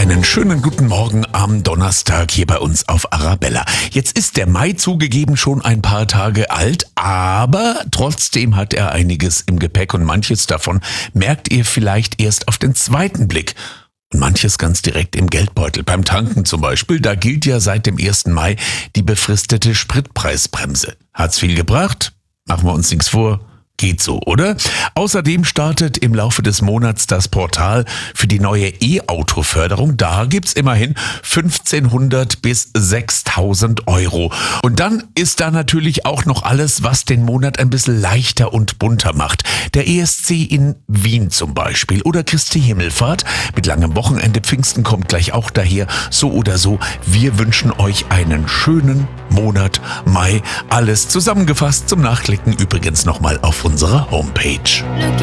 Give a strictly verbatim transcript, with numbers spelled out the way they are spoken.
Einen schönen guten Morgen am Donnerstag hier bei uns auf Arabella. Jetzt ist der Mai zugegeben schon ein paar Tage alt, aber trotzdem hat er einiges im Gepäck und manches davon merkt ihr vielleicht erst auf den zweiten Blick. Und manches ganz direkt im Geldbeutel. Beim Tanken zum Beispiel, da gilt ja seit dem ersten Mai die befristete Spritpreisbremse. Hat's viel gebracht? Machen wir uns nichts vor. Geht so, oder? Außerdem startet im Laufe des Monats das Portal für die neue E-Auto-Förderung. Da gibt's immerhin fünfzehnhundert bis sechstausend Euro. Und dann ist da natürlich auch noch alles, was den Monat ein bisschen leichter und bunter macht. Der E S C in Wien zum Beispiel oder Christi Himmelfahrt. Mit langem Wochenende, Pfingsten kommt gleich auch daher. So oder so, wir wünschen euch einen schönen Monat Mai. Alles zusammengefasst zum Nachklicken übrigens nochmal auf unserer Homepage.